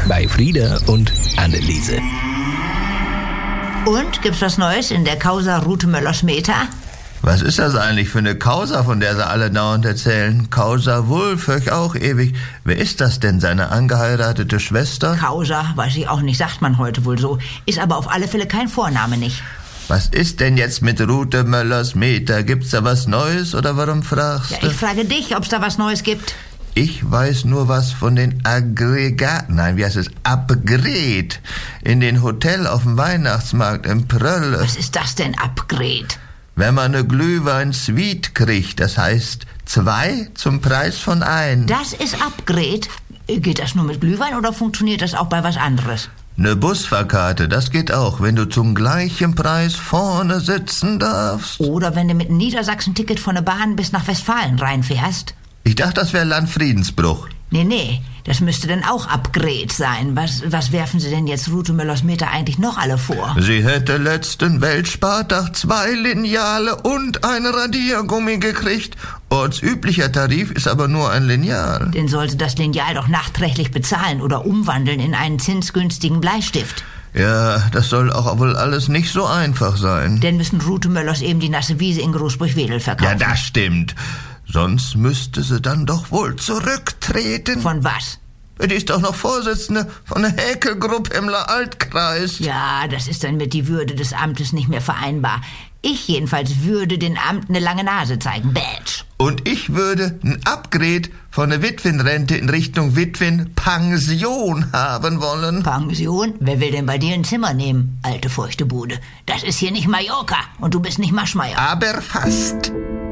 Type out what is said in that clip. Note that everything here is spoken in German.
bei Frieda und Anneliese. Und, gibt's was Neues in der Causa Rute Möller-Schmeter? Was ist das eigentlich für eine Causa, von der sie alle dauernd erzählen? Causa Wulff, höre ich auch ewig. Wer ist das denn, seine angeheiratete Schwester? Causa, weiß ich auch nicht, sagt man heute wohl so. Ist aber auf alle Fälle kein Vorname nicht. Was ist denn jetzt mit Rute Möller-Schmeter? Gibt's da was Neues oder warum fragst du? Ja, ich frage dich, ob's da was Neues gibt. Ich weiß nur was von den Aggregaten, Upgrade, in den Hotel auf dem Weihnachtsmarkt in Pröll. Was ist das denn, Upgrade? Wenn man eine Glühwein-Suite kriegt, das heißt 2 zum Preis von 1. Das ist Upgrade. Geht das nur mit Glühwein oder funktioniert das auch bei was anderes? Eine Busfahrkarte, das geht auch, wenn du zum gleichen Preis vorne sitzen darfst. Oder wenn du mit einem Niedersachsen-Ticket von der Bahn bis nach Westfalen reinfährst. Ich dachte, das wäre Landfriedensbruch. Nee, das müsste dann auch Upgrade sein. Was werfen Sie denn jetzt Rute Möller-Schmeter eigentlich noch alle vor? Sie hätte letzten Weltspartag 2 Lineale und ein Radiergummi gekriegt. Ortsüblicher Tarif ist aber nur ein Lineal. Den sollte das Lineal doch nachträglich bezahlen oder umwandeln in einen zinsgünstigen Bleistift. Ja, das soll auch wohl alles nicht so einfach sein. Denn müssen Rute Möllers eben die nasse Wiese in Großburg-Wedel verkaufen. Ja, das stimmt. Sonst müsste sie dann doch wohl zurücktreten. Von was? Die ist doch noch Vorsitzende von der Häkelgruppe im Altkreis. Ja, das ist dann mit die Würde des Amtes nicht mehr vereinbar. Ich jedenfalls würde den Amt eine lange Nase zeigen. Badge. Und ich würde ein Upgrade von der Witwenrente in Richtung Witwenpension haben wollen. Pension? Wer will denn bei dir ein Zimmer nehmen, alte feuchte Bude? Das ist hier nicht Mallorca und du bist nicht Maschmeyer. Aber fast.